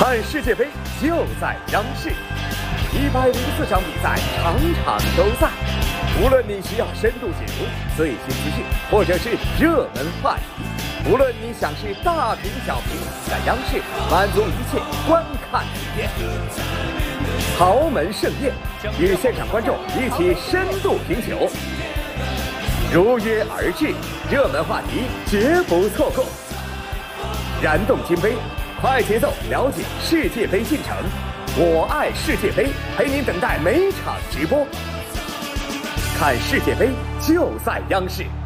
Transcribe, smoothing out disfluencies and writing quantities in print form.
看世界杯就在央视，104场比赛，场场都在。无论你需要深度解读最新资讯，或者是热门话题，无论你想是大屏小屏，在央视满足一切观看体验。豪门盛宴，与现场观众一起深度品酒，如约而至，热门话题绝不错过。燃动金杯，快节奏了解世界杯进程。我爱世界杯，陪您等待每场直播。看世界杯就在央视。